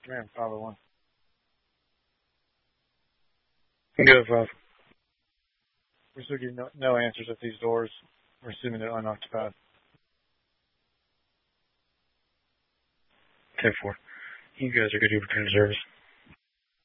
Man, 501. Go 5. We're still getting no answers at these doors. We're assuming they're unoccupied. 10-4. You guys are good to return to service.